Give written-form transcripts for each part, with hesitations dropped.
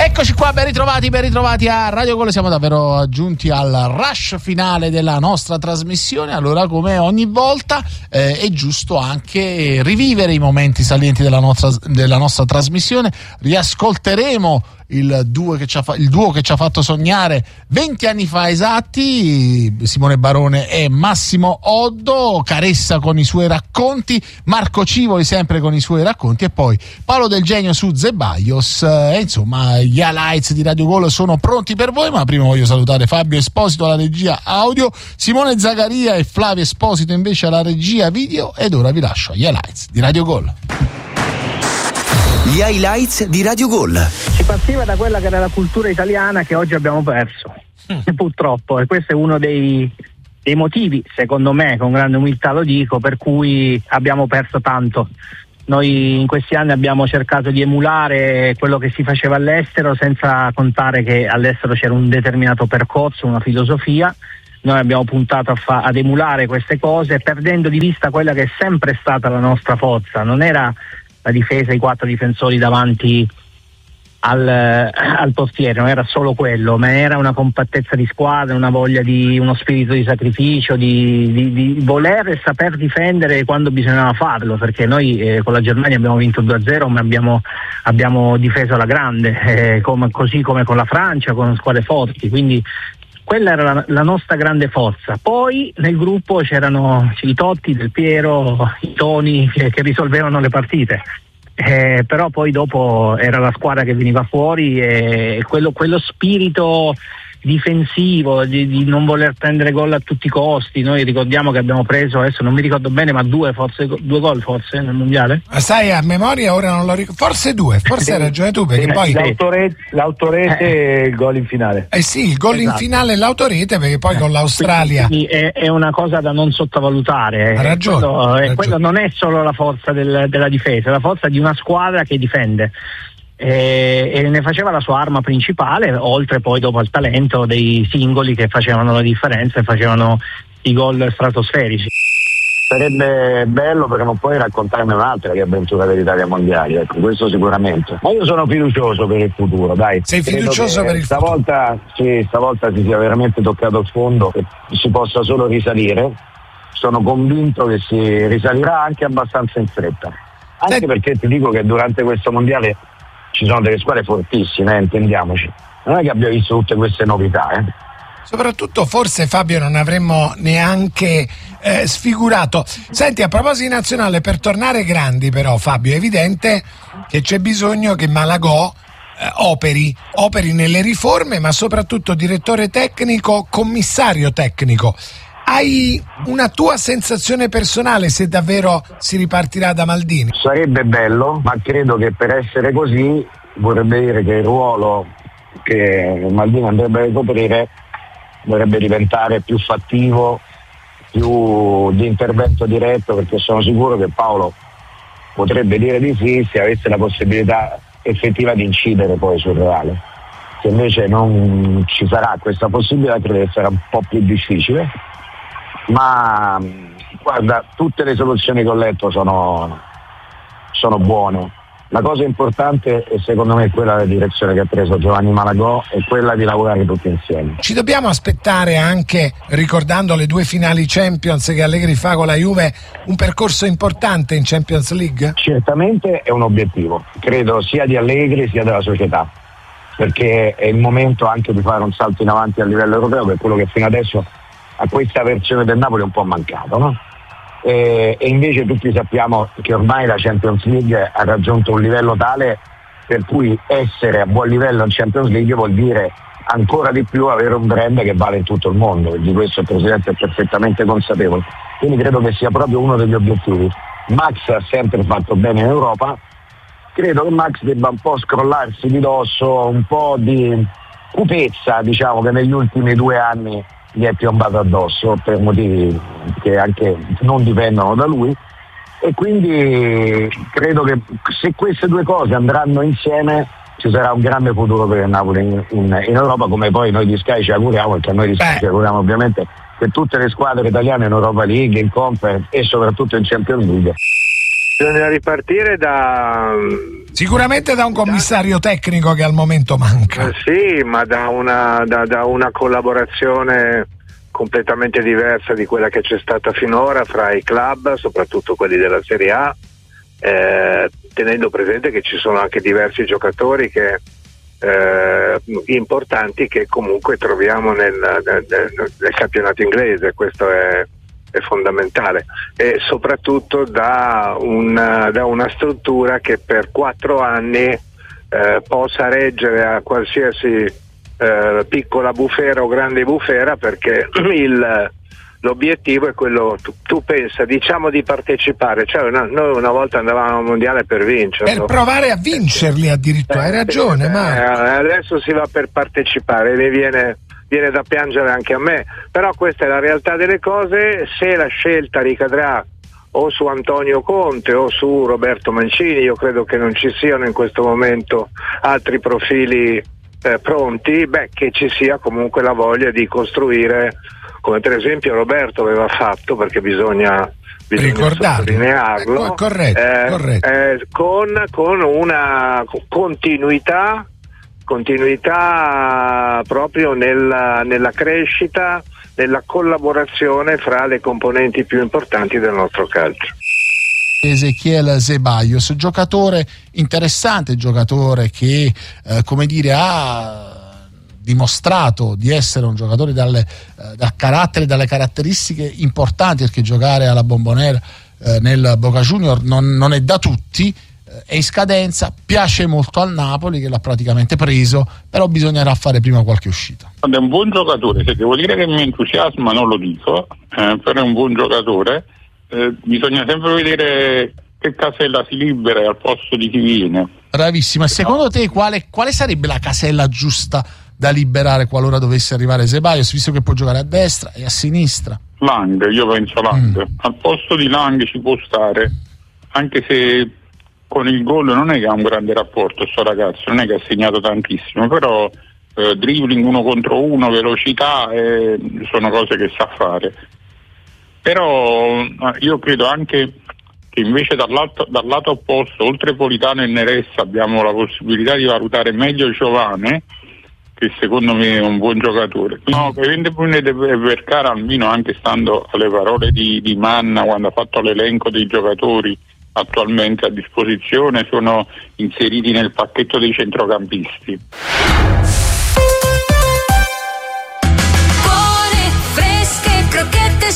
Eccoci qua, ben ritrovati a Radio Gol. Siamo davvero giunti al rush finale della nostra trasmissione. Allora, come ogni volta, è giusto anche rivivere i momenti salienti della nostra trasmissione. Riascolteremo il duo che ci ha fatto sognare 20 anni fa esatti, Simone Barone e Massimo Oddo, Caressa con i suoi racconti, Marco Civoli sempre con i suoi racconti e poi Paolo Del Genio su Zeballos. Insomma, gli highlights di Radio Gol sono pronti per voi, ma prima voglio salutare Fabio Esposito alla regia audio, Simone Zagaria e Flavio Esposito invece alla regia video, ed ora vi lascio agli highlights di Radio Gol. Gli highlights di Radio Gol. Si partiva da quella che era la cultura italiana che oggi abbiamo perso, purtroppo, e questo è uno dei motivi, secondo me, con grande umiltà lo dico, per cui abbiamo perso tanto. Noi in questi anni abbiamo cercato di emulare quello che si faceva all'estero, senza contare che all'estero c'era un determinato percorso, una filosofia. Noi abbiamo puntato ad emulare queste cose, perdendo di vista quella che è sempre stata la nostra forza. Non era la difesa, i 4 difensori davanti al portiere, non era solo quello, ma era una compattezza di squadra, una voglia di uno spirito di sacrificio, di voler e saper difendere quando bisognava farlo, perché noi con la Germania abbiamo vinto 2-0, ma abbiamo difeso alla grande, così come con la Francia, con squadre forti, quindi quella era la nostra grande forza. Poi nel gruppo c'erano i Totti, Del Piero, i Toni che risolvevano le partite. Però poi dopo era la squadra che veniva fuori, e quello spirito difensivo di non voler prendere gol a tutti i costi. Noi ricordiamo che abbiamo preso, adesso non mi ricordo bene, ma due gol forse nel mondiale. Sai, a memoria ora non lo ricordo, forse 2, forse hai ragione tu, perché poi l'autorete e il gol in finale. Sì, il gol in finale e l'autorete, perché poi con l'Australia è una cosa da non sottovalutare. Ha ragione. Quello non è solo la forza della difesa, è la forza di una squadra che difende. E ne faceva la sua arma principale, oltre poi dopo al talento dei singoli che facevano la differenza e facevano i gol stratosferici. Sarebbe bello perché non puoi raccontarne un'altra che avventura dell'Italia mondiali, ecco, questo sicuramente. Ma io sono fiducioso per il futuro, dai. Sei fiducioso per il futuro? Stavolta si sia veramente toccato il fondo, che si possa solo risalire. Sono convinto che si risalirà anche abbastanza in fretta. Anche perché ti dico che durante questo mondiale ci sono delle squadre fortissime, intendiamoci. Non è che abbiamo visto tutte queste novità, Soprattutto forse, Fabio, non avremmo neanche sfigurato. Senti, a proposito di nazionale, per tornare grandi però, Fabio, è evidente che c'è bisogno che Malagò operi nelle riforme, ma soprattutto direttore tecnico, commissario tecnico. Hai una tua sensazione personale se davvero si ripartirà da Maldini? Sarebbe bello, ma credo che per essere così vorrebbe dire che il ruolo che Maldini andrebbe a ricoprire dovrebbe diventare più fattivo, più di intervento diretto, perché sono sicuro che Paolo potrebbe dire di sì se avesse la possibilità effettiva di incidere poi sul Reale. Se invece non ci sarà questa possibilità, credo che sarà un po' più difficile. Ma guarda, tutte le soluzioni che ho letto sono buone. La cosa importante è, secondo me, quella della direzione che ha preso Giovanni Malagò, è quella di lavorare tutti insieme. Ci dobbiamo aspettare anche, ricordando le 2 finali Champions che Allegri fa con la Juve, un percorso importante in Champions League? Certamente è un obiettivo, credo sia di Allegri sia della società, perché è il momento anche di fare un salto in avanti a livello europeo, per quello che fino adesso a questa versione del Napoli è un po' mancato, no? E invece tutti sappiamo che ormai la Champions League ha raggiunto un livello tale per cui essere a buon livello in Champions League vuol dire ancora di più avere un brand che vale in tutto il mondo, e di questo il Presidente è perfettamente consapevole. Quindi credo che sia proprio uno degli obiettivi. Max ha sempre fatto bene in Europa, credo che Max debba un po' scrollarsi di dosso un po' di cupezza, diciamo, che negli ultimi 2 anni gli è piombato addosso per motivi che anche non dipendono da lui, e quindi credo che se queste 2 cose andranno insieme ci sarà un grande futuro per il Napoli in Europa, come poi noi di Sky ci auguriamo, perché a noi di Sky ci auguriamo ovviamente che tutte le squadre italiane in Europa League, in Conference e soprattutto in Champions League Bisogna ripartire sicuramente da un commissario tecnico che al momento manca. Sì, ma da una collaborazione completamente diversa di quella che c'è stata finora fra i club, soprattutto quelli della Serie A, tenendo presente che ci sono anche diversi giocatori importanti che comunque troviamo nel campionato inglese. Questo è fondamentale, e soprattutto da una struttura che per 4 anni possa reggere a qualsiasi piccola bufera o grande bufera, perché l'obiettivo è quello, tu pensa, diciamo, di partecipare, cioè noi una volta andavamo al mondiale per vincerlo, per provare a vincerli addirittura, hai ragione, ma adesso si va per partecipare, e viene da piangere anche a me, però questa è la realtà delle cose. Se la scelta ricadrà o su Antonio Conte o su Roberto Mancini, io credo che non ci siano in questo momento altri profili pronti, che ci sia comunque la voglia di costruire, come per esempio Roberto aveva fatto, perché bisogna sottolinearlo, corretto. Con una continuità proprio nella crescita, nella collaborazione fra le componenti più importanti del nostro calcio. Ezequiel Ceballos, giocatore interessante, giocatore che ha dimostrato di essere un giocatore dal carattere, dalle caratteristiche importanti, perché giocare alla Bombonera nel Boca Junior non è da tutti. È in scadenza, piace molto al Napoli che l'ha praticamente preso, però bisognerà fare prima qualche uscita. È un buon giocatore, se devo dire che mi entusiasma non lo dico, però è un buon giocatore. Bisogna sempre vedere che casella si libera al posto di chi viene. Bravissima. Secondo te quale sarebbe la casella giusta da liberare qualora dovesse arrivare Ceballos, visto che può giocare a destra e a sinistra? Lang, io penso Lang. Al posto di Lang ci può stare, anche se con il gol non è che ha un grande rapporto sto ragazzo, non è che ha segnato tantissimo, però dribbling 1 contro 1, velocità, sono cose che sa fare. Però io credo anche che invece dal lato opposto, oltre Politano e Neressa, abbiamo la possibilità di valutare meglio Giovane, che secondo me è un buon giocatore. No, evidentemente Vergara, almeno anche stando alle parole di Manna quando ha fatto l'elenco dei giocatori attualmente a disposizione, sono inseriti nel pacchetto dei centrocampisti. Buone, fresche, crocchette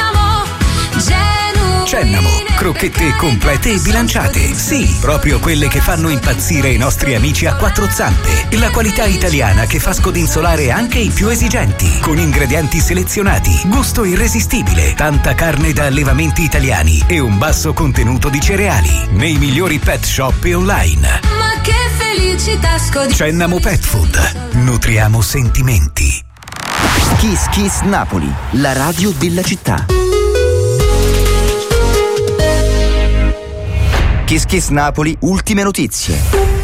Cennamo, crocchette complete e bilanciate. Sì, proprio quelle che fanno impazzire i nostri amici a 4 zampe. La qualità italiana che fa scodinzolare anche i più esigenti. Con ingredienti selezionati, gusto irresistibile, tanta carne da allevamenti italiani e un basso contenuto di cereali. Nei migliori pet shop e online. Ma che felicità Cennamo Pet Food. Nutriamo sentimenti. Kiss Kiss Napoli, la radio della città. Kiss Kiss Napoli, ultime notizie.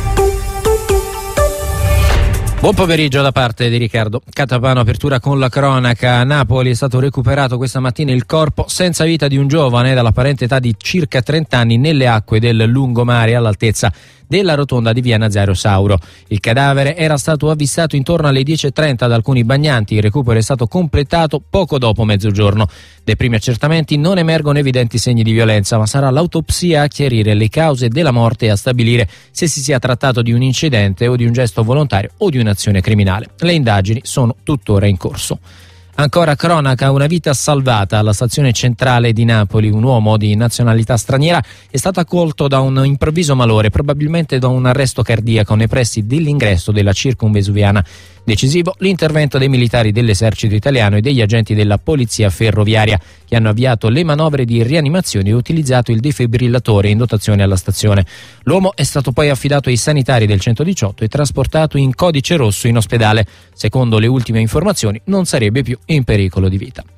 Buon pomeriggio da parte di Riccardo Catapano. Apertura con la cronaca. A Napoli è stato recuperato questa mattina il corpo senza vita di un giovane dall'apparente età di circa 30 anni nelle acque del lungomare all'altezza della rotonda di via Nazario Sauro. Il cadavere era stato avvistato intorno alle 10:30 da alcuni bagnanti. Il recupero è stato completato poco dopo mezzogiorno. Dai primi accertamenti non emergono evidenti segni di violenza, ma sarà l'autopsia a chiarire le cause della morte e a stabilire se si sia trattato di un incidente o di un gesto volontario o di un'azione criminale. Le indagini sono tuttora in corso. Ancora cronaca, una vita salvata alla stazione centrale di Napoli. Un uomo di nazionalità straniera è stato colto da un improvviso malore, probabilmente da un arresto cardiaco nei pressi dell'ingresso della Circumvesuviana. Decisivo l'intervento dei militari dell'esercito italiano e degli agenti della polizia ferroviaria, che hanno avviato le manovre di rianimazione e utilizzato il defibrillatore in dotazione alla stazione. L'uomo è stato poi affidato ai sanitari del 118 e trasportato in codice rosso in ospedale. Secondo le ultime informazioni non sarebbe più in pericolo di vita.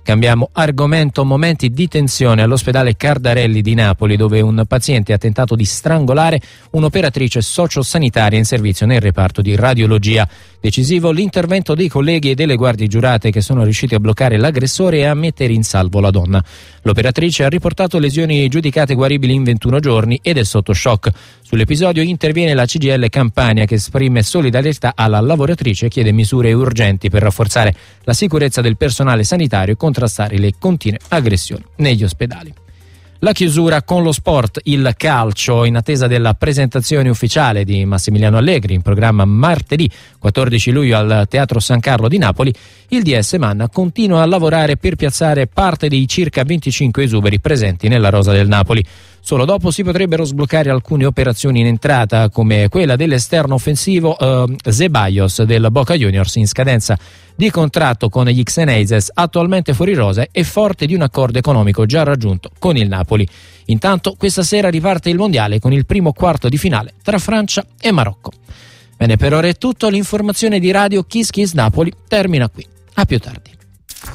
Cambiamo argomento, momenti di tensione all'ospedale Cardarelli di Napoli, dove un paziente ha tentato di strangolare un'operatrice sociosanitaria in servizio nel reparto di radiologia. Decisivo l'intervento dei colleghi e delle guardie giurate che sono riusciti a bloccare l'aggressore e a mettere in salvo la donna. L'operatrice ha riportato lesioni giudicate guaribili in 21 giorni ed è sotto shock. Sull'episodio interviene la CGIL Campania, che esprime solidarietà alla lavoratrice e chiede misure urgenti per rafforzare la sicurezza del personale sanitario e contrastare le continue aggressioni negli ospedali. La chiusura con lo sport, il calcio, in attesa della presentazione ufficiale di Massimiliano Allegri in programma martedì 14 luglio al Teatro San Carlo di Napoli. Il DS Manna continua a lavorare per piazzare parte dei circa 25 esuberi presenti nella rosa del Napoli. Solo dopo si potrebbero sbloccare alcune operazioni in entrata, come quella dell'esterno offensivo Zeballos del Boca Juniors, in scadenza di contratto con gli Xeneises, attualmente fuori rosa e forte di un accordo economico già raggiunto con il Napoli. Intanto questa sera riparte il mondiale con il primo quarto di finale tra Francia e Marocco. Bene, per ora è tutto. L'informazione di Radio Kiss Kiss Napoli termina qui. A più tardi.